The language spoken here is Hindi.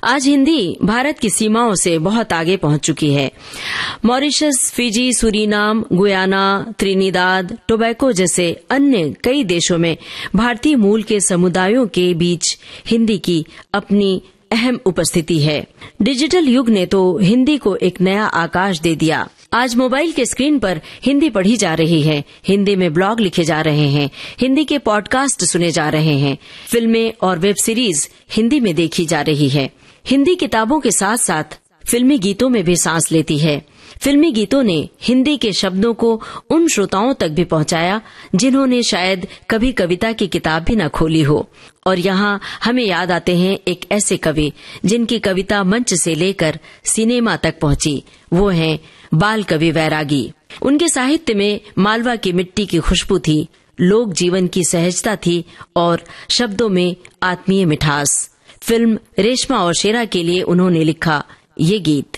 आज हिंदी भारत की सीमाओं से बहुत आगे पहुंच चुकी है। Mauritius, Fiji, Suriname, Guyana, Trinidad, tobacco जैसे अन्य कई देशों में भारतीय मूल के समुदायों के बीच हिंदी की अपनी अहम उपस्थिति है। डिजिटल युग ने तो हिंदी को एक नया आकाश दे दिया। आज मोबाइल के स्क्रीन पर हिंदी पढ़ी जा रही है, हिंदी में ब्लॉग लिखे जा रहे हैं, हिंदी के पॉडकास्ट सुने जा रहे हैं, फिल्में और वेब सीरीज हिंदी में देखी जा रही है। हिंदी किताबों के साथ साथ फिल्मी गीतों में भी सांस लेती है। फिल्मी गीतों ने हिंदी के शब्दों को उन श्रोताओं तक भी पहुंचाया जिन्होंने शायद कभी कविता की किताब भी न खोली हो। और यहाँ हमें याद आते हैं एक ऐसे कवि जिनकी कविता मंच से लेकर सिनेमा तक पहुंची। वो हैं बाल कवि वैरागी। उनके साहित्य में मालवा की मिट्टी की खुशबू थी, लोक जीवन की सहजता थी और शब्दों में आत्मीय मिठास। फिल्म रेशमा और शेरा के लिए उन्होंने लिखा ये गीत।